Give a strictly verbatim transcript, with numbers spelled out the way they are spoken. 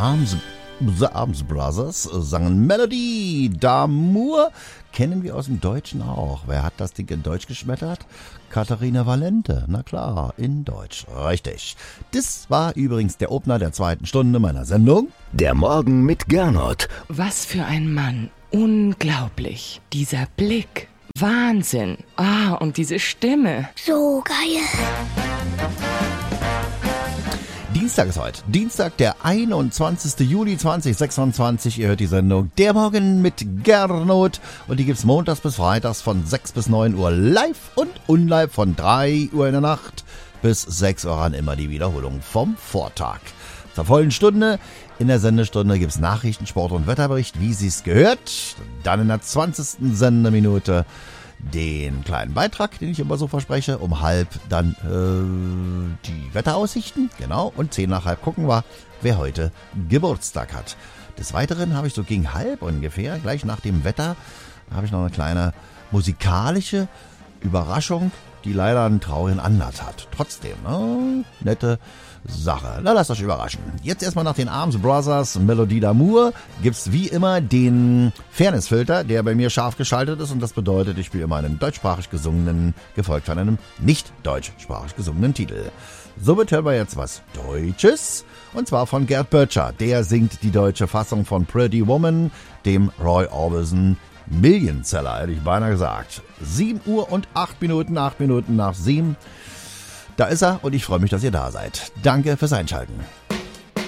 Arms, The Arms Brothers sangen Melodie d'Amour. Kennen wir aus dem Deutschen auch. Wer hat das Ding in Deutsch geschmettert? Katharina Valente. Na klar, in Deutsch. Richtig. Das war übrigens der Opener der zweiten Stunde meiner Sendung. Der Morgen mit Gernot. Was für ein Mann. Unglaublich. Dieser Blick. Wahnsinn. Ah, und diese Stimme. So geil. Dienstag ist heute. Dienstag, der einundzwanzigster Juli zweitausendsechsundzwanzig. Ihr hört die Sendung Der Morgen mit Gernot. Und die gibt's montags bis freitags von sechs bis neun Uhr live und unlive von drei Uhr in der Nacht bis sechs Uhr an. Immer die Wiederholung vom Vortag. Zur vollen Stunde. In der Sendestunde gibt's Nachrichten, Sport und Wetterbericht, wie sie's gehört. Dann in der zwanzigsten Sendeminute den kleinen Beitrag, den ich immer so verspreche. Um halb dann äh, die Wetteraussichten, genau. Und zehn nach halb gucken wir, wer heute Geburtstag hat. Des Weiteren habe ich so gegen halb ungefähr, gleich nach dem Wetter, habe ich noch eine kleine musikalische Überraschung, die leider einen traurigen Anlass hat. Trotzdem, ne? Nette Sache. Na, lasst euch überraschen. Jetzt erstmal nach den Arms Brothers Melodie d'Amour gibt's wie immer den Fairnessfilter, der bei mir scharf geschaltet ist, und das bedeutet, ich spiele immer einen deutschsprachig gesungenen, gefolgt von einem nicht deutschsprachig gesungenen Titel. Somit hören wir jetzt was Deutsches, und zwar von Gerd Böttcher. Der singt die deutsche Fassung von Pretty Woman, dem Roy Orbison Millionseller, hätte ich beinahe gesagt. sieben Uhr und acht Minuten, acht Minuten nach sieben. Da ist er, und ich freue mich, dass ihr da seid. Danke fürs Einschalten.